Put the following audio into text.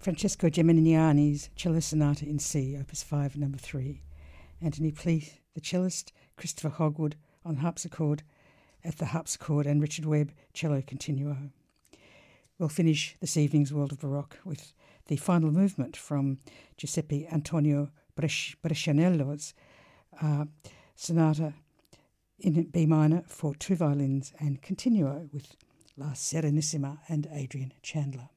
Francesco Geminiani's Cello Sonata in C, Opus 5, Number 3. Anthony Pleath, the cellist, Christopher Hogwood on harpsichord at the harpsichord, and Richard Webb, cello continuo. We'll finish this evening's World of Baroque with the final movement from Giuseppe Antonio Brescianello's sonata in B minor for 2 violins and continuo with La Serenissima and Adrian Chandler.